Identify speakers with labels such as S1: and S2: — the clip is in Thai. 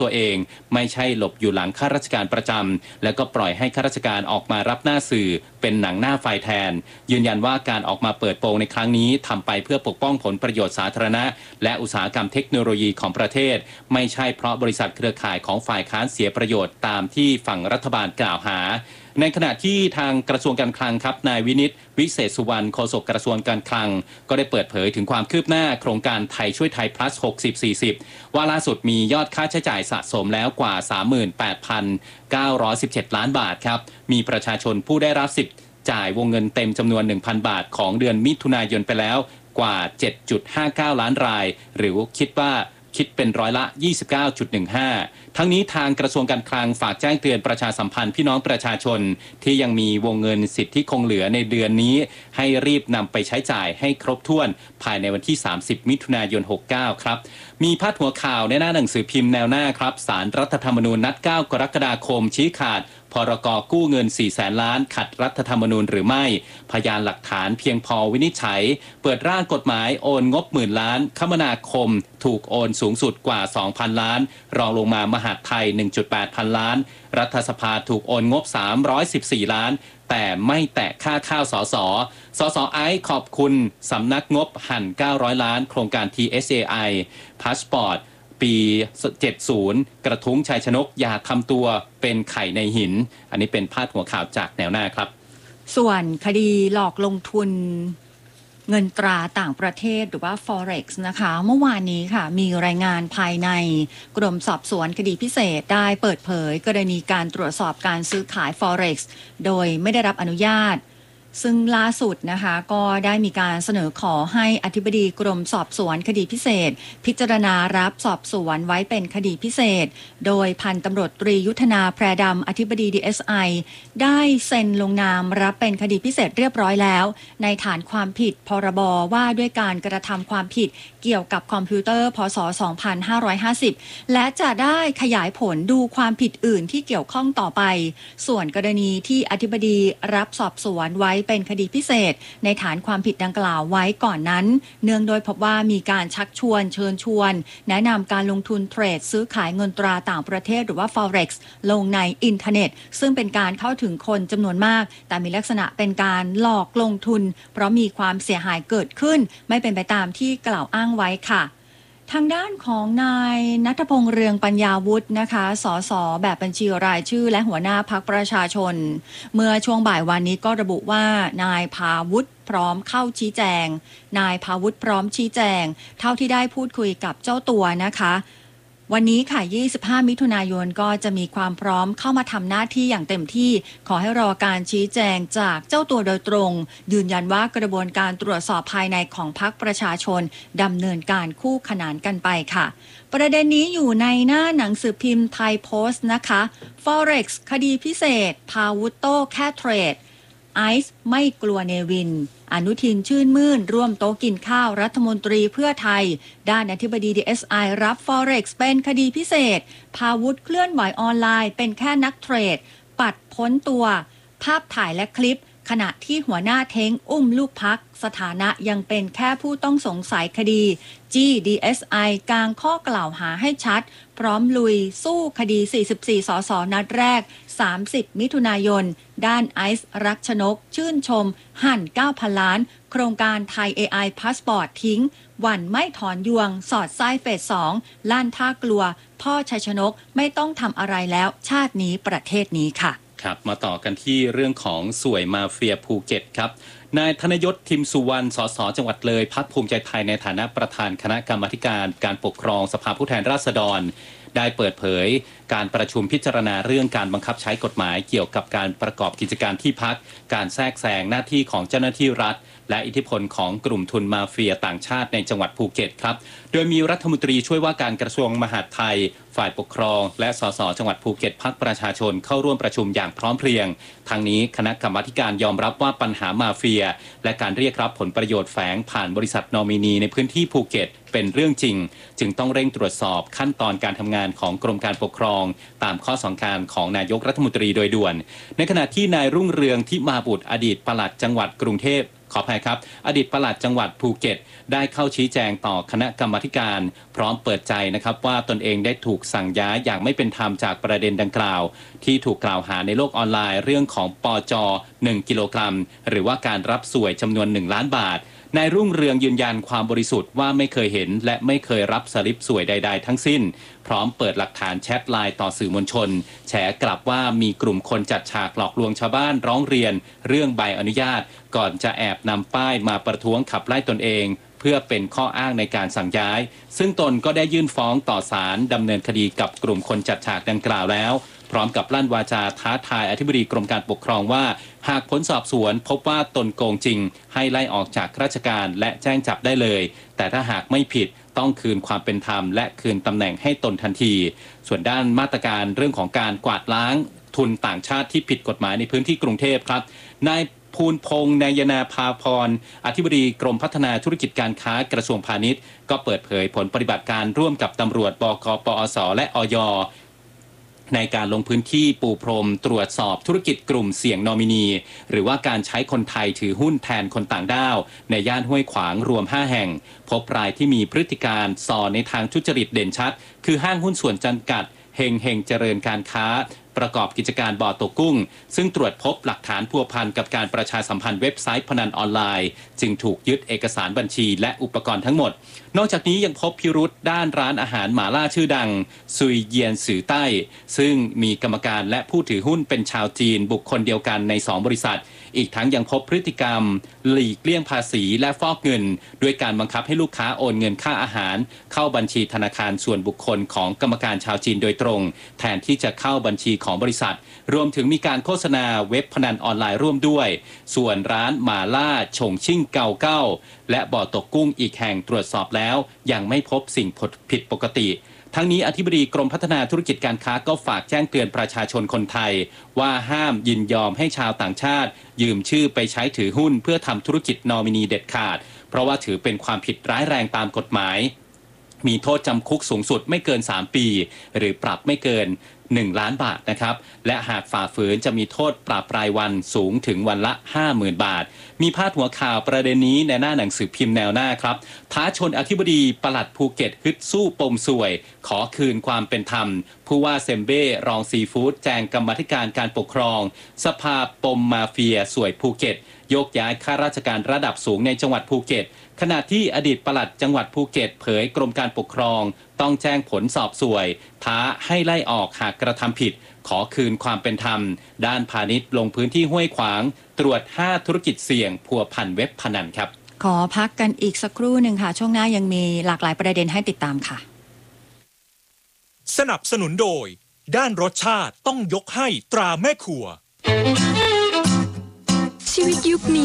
S1: ตัวเองไม่ใช่หลบอยู่หลังข้าราชการประจำและก็ปล่อยให้ข้าราชการออกมารับหน้าสื่อเป็นหนังหน้าไฟแทนยืนยันว่าการออกมาเปิดโปงในครั้งนี้ทำไปเพื่อปกป้องผลประโยชน์สาธารณะและอุตสาหกรรมเทคโนโลยีของประเทศไม่ใช่เพราะบริษัทเครือข่ายของฝ่ายค้านเสียประโยชน์ตามที่ฝั่งรัฐบาลกล่าวหาในขณะที่ทางกระทรวงการคลังครับนายวินิตวิเศษสุวรรณโฆษกกระทรวงการคลังก็ได้เปิดเผยถึงความคืบหน้าโครงการไทยช่วยไทย plus 60-40 ว่าล่าสุดมียอดค่าใช้จ่ายสะสมแล้วกว่า 38,917 ล้านบาทครับมีประชาชนผู้ได้รับสิทธิ์จ่ายวงเงินเต็มจำนวน 1,000 บาทของเดือนมิถุนายนไปแล้วกว่า 7.59 ล้านรายหรือคิดเป็นร้อยละ 29.15 ทั้งนี้ทางกระทรวงการคลังฝากแจ้งเตือนประชาสัมพันธ์พี่น้องประชาชนที่ยังมีวงเงินสิทธิ์ที่คงเหลือในเดือนนี้ให้รีบนำไปใช้จ่ายให้ครบถ้วนภายในวันที่ 30 มิถุนายน 69 ครับมีพาดหัวข่าวในหน้าหนังสือพิมพ์แนวหน้าครับศาลรัฐธรรมนูญนัด 9 กรกฎาคมชี้ขาดพรก.กู้เงิน 400,000 ล้านขัดรัฐธรรมนูญหรือไม่พยานหลักฐานเพียงพอวินิจฉัยเปิดร่างกฎหมายโอนงบหมื่นล้านคมนาคมถูกโอนสูงสุดกว่า 2,000 ล้านรองลงมามหาดไทย 1.8 พันล้านรัฐสภาถูกโอนงบ 314 ล้านแต่ไม่แตะค่าข้าวสสไอซ์ขอบคุณสำนักงบหั่น 900 ล้านโครงการ TSAI พาสปอร์ตปี 70 กระทุ้งชัยชนกอย่าทำตัวเป็นไข่ในหินอันนี้เป็นพาดหัวข่าวจากแนวหน้าครับ
S2: ส่วนคดีหลอกลงทุนเงินตราต่างประเทศหรือว่า Forex นะคะเมื่อวานนี้ค่ะมีรายงานภายในกรมสอบสวนคดีพิเศษได้เปิดเผยกรณีการตรวจสอบการซื้อขาย Forex โดยไม่ได้รับอนุญาตซึ่งล่าสุดนะคะก็ได้มีการเสนอขอให้อธิบดีกรมสอบสวนคดีพิเศษพิจารณารับสอบสวนไว้เป็นคดีพิเศษโดยพันตำรวจตรียุทธนาแพรดำอธิบดี DSI ได้เซ็นลงนามรับเป็นคดีพิเศษเรียบร้อยแล้วในฐานความผิดพรบว่าด้วยการกระทำความผิดเกี่ยวกับคอมพิวเตอร์พศ 2550 และจะได้ขยายผลดูความผิดอื่นที่เกี่ยวข้องต่อไปส่วนกรณีที่อธิบดีรับสอบสวนไว้เป็นคดีพิเศษในฐานความผิดดังกล่าวไว้ก่อนนั้นเนื่องโดยพบว่ามีการชักชวนเชิญชวนแนะนำการลงทุนเทรดซื้อขายเงินตราต่างประเทศหรือว่า Forex ลงในอินเทอร์เน็ตซึ่งเป็นการเข้าถึงคนจำนวนมากแต่มีลักษณะเป็นการหลอกลงทุนเพราะมีความเสียหายเกิดขึ้นไม่เป็นไปตามที่กล่าวอ้างไว้ค่ะทางด้านของนายณัฐพงษ์เรืองปัญญาวุฒินะคะสสแบบบัญชีรายชื่อและหัวหน้าพรรคประชาชนเมื่อช่วงบ่ายวันนี้ก็ระบุว่านายพาวุฒิพร้อมเข้าชี้แจงนายพาวุฒิพร้อมชี้แจงเท่าที่ได้พูดคุยกับเจ้าตัวนะคะวันนี้ค่ะ 25 มิถุนายนก็จะมีความพร้อมเข้ามาทำหน้าที่อย่างเต็มที่ขอให้รอการชี้แจงจากเจ้าตัวโดยตรงยืนยันว่ากระบวนการตรวจสอบภายในของพรรคประชาชนดำเนินการคู่ขนานกันไปค่ะประเด็นนี้อยู่ในหน้าหนังสือพิมพ์ไทยโพสต์นะคะ Forex คดีพิเศษพาวุธโต้แค่เทรดไอซ์ไม่กลัวเนวินอนุทินชื่นมื่นร่วมโต๊ะกินข้าวรัฐมนตรีเพื่อไทยด้านอธิบดี DSI รับ Forex เป็นคดีพิเศษพาวุธเคลื่อนไหวออนไลน์เป็นแค่นักเทรดปัดพ้นตัวภาพถ่ายและคลิปขณะที่หัวหน้าเท้งอุ้มลูกพักสถานะยังเป็นแค่ผู้ต้องสงสัยคดีจี้ DSI กางข้อกล่าวหาให้ชัดพร้อมลุยสู้คดี 44 สสนัดแรก 30 มิถุนายนด้านไอซ์รักชนกชื่นชมหั่น 9,000 ล้านโครงการไทย AI พาสปอร์ตทิ้งวันไม่ถอนยวงสอดไส้เฟส 2 ลั่นท่ากลัวพ่อชัยชนกไม่ต้องทำอะไรแล้วชาตินี้ประเทศนี้ค่ะ
S1: ครับมาต่อกันที่เรื่องของสวยมาเฟียภูเก็ตครับนายธนยศทิมสุวรรณสสจังหวัดเลยพรรคภูมิใจไทยในฐานะประธานคณะกรรมาการปกครองสภาผู้แทนราษฎรได้เปิดเผยการประชุมพิจารณาเรื่องการบังคับใช้กฎหมายเกี่ยวกับการประกอบกิจการที่พักการแทรกแซงหน้าที่ของเจ้าหน้าที่รัฐและอิทธิพลของกลุ่มทุนมาเฟียต่างชาติในจังหวัดภูเก็ตครับโดยมีรัฐมนตรีช่วยว่าการกระทรวงมหาดไทยฝ่ายปกครองและสสจังหวัดภูเก็ตพรรคประชาชนเข้าร่วมประชุมอย่างพร้อมเพรียงทางนี้คณะกรรมาการยอมรับว่าปัญหามาเฟียและการเรียกรับผลประโยชน์แฝงผ่านบริษัทนอมินีในพื้นที่ภูเก็ตเป็นเรื่องจริงจึงต้องเร่งตรวจสอบขั้นตอนการทำงานของกรมการปกครองตามข้อสั่งการของนายกรัฐมนตรีโดยด่วนในขณะที่นายรุ่งเรืองทิมาบุตรอดีตปลัดจังหวัดกรุงเทพขออภัยครับอดีตปลัดจังหวัดภูเก็ตได้เข้าชี้แจงต่อคณะกรรมาธิการพร้อมเปิดใจนะครับว่าตนเองได้ถูกสั่งย้ายอย่างไม่เป็นธรรมจากประเด็นดังกล่าวที่ถูกกล่าวหาในโลกออนไลน์เรื่องของปจ1กิโลกรัมหรือว่าการรับสวยจำนวน1ล้านบาทนายรุ่งเรืองยืนยันความบริสุทธิ์ว่าไม่เคยเห็นและไม่เคยรับสลิปสวยใดๆทั้งสิ้นพร้อมเปิดหลักฐานแชทไลน์ต่อสื่อมวลชนแฉกลับว่ามีกลุ่มคนจัดฉากหลอกลวงชาวบ้านร้องเรียนเรื่องใบอนุญาตก่อนจะแอบนำป้ายมาประท้วงขับไล่ตนเองเพื่อเป็นข้ออ้างในการสั่งย้ายซึ่งตนก็ได้ยื่นฟ้องต่อศาลดำเนินคดีกับกลุ่มคนจัดฉากดังกล่าวแล้วพร้อมกับลั่นวาจาท้าทายอธิบดีกรมการปกครองว่าหากผลสอบสวนพบว่าตนโกงจริงให้ไล่ออกจากราชการและแจ้งจับได้เลยแต่ถ้าหากไม่ผิดต้องคืนความเป็นธรรมและคืนตำแหน่งให้ตนทันทีส่วนด้านมาตรการเรื่องของการกวาดล้างทุนต่างชาติที่ผิดกฎหมายในพื้นที่กรุงเทพครับนายภูลพงษ์นายนาภาพรอธิบดีกรมพัฒนาธุรกิจการค้ากระทรวงพาณิชย์ก็เปิดเผยผลปฏิบัติการร่วมกับตำรวจบก.ปอส.และอย.ในการลงพื้นที่ปูพรมตรวจสอบธุรกิจกลุ่มเสี่ยงนอมินีหรือว่าการใช้คนไทยถือหุ้นแทนคนต่างด้าวในย่านห้วยขวางรวม5แห่งพบรายที่มีพฤติการส่อในทางทุจริตเด่นชัดคือห้างหุ้นส่วนจำกัดเฮงเจริญการค้าประกอบกิจการบ่อตกกุ้งซึ่งตรวจพบหลักฐานพัวพันกับการประชาสัมพันธ์เว็บไซต์พนันออนไลน์จึงถูกยึดเอกสารบัญชีและอุปกรณ์ทั้งหมดนอกจากนี้ยังพบพิรุธด้านร้านอาหารหม่าล่าชื่อดังซุยเยียนสือใต้ซึ่งมีกรรมการและผู้ถือหุ้นเป็นชาวจีนบุคคลเดียวกันใน2บริษัทอีกทั้งยังพบพฤติกรรมหลีกเลี่ยงภาษีและฟอกเงินด้วยการบังคับให้ลูกค้าโอนเงินค่าอาหารเข้าบัญชีธนาคารส่วนบุคคลของกรรมการชาวจีนโดยตรงแทนที่จะเข้าบัญชีของบริษัทรวมถึงมีการโฆษณาเว็บพนันออนไลน์ร่วมด้วยส่วนร้านหม่าล่าฉงชิ่งเกาเก้าและบ่อตกกุ้งอีกแห่งตรวจสอบแล้วยังไม่พบสิ่งผิดปกติทั้งนี้อธิบดีกรมพัฒนาธุรกิจการค้าก็ฝากแจ้งเตือนประชาชนคนไทยว่าห้ามยินยอมให้ชาวต่างชาติยืมชื่อไปใช้ถือหุ้นเพื่อทำธุรกิจนอมินีเด็ดขาดเพราะว่าถือเป็นความผิดร้ายแรงตามกฎหมายมีโทษจำคุกสูงสุดไม่เกิน3ปีหรือปรับไม่เกิน1ล้านบาทนะครับและหากฝ่าฝืนจะมีโทษปรับรายวันสูงถึงวันละ 50,000 บาทมีพาดหัวข่าวประเด็นนี้ในหน้าหนังสือพิมพ์แนวหน้าครับท้าชนอธิบดีปลัดภูเก็ตฮึดสู้ปมสวยขอคืนความเป็นธรรมผู้ว่าเซมเบ้รองซีฟู้ดแจงกรรมาธิการการปกครองสภาปมมาเฟียสวยภูเก็ตโยกย้ายข้าราชการระดับสูงในจังหวัดภูเก็ตขณะที่อดีตปลัดจังหวัดภูเก็ตเผยกรมการปกครองต้องแจ้งผลสอบสวยท้าให้ไล่ออกหากกระทำผิดขอคืนความเป็นธรรมด้านพาณิชย์ลงพื้นที่ห้วยขวางตรวจ5ธุรกิจเสี่ยงพัวพันเว็บพนันครับ
S2: ขอพักกันอีกสักครู่หนึ่งค่ะช่วงหน้ายังมีหลากหลายประเด็นให้ติดตามค่ะ
S3: สนับสนุนโดยด้านรสชาติต้องยกให้ตราแม่ครัว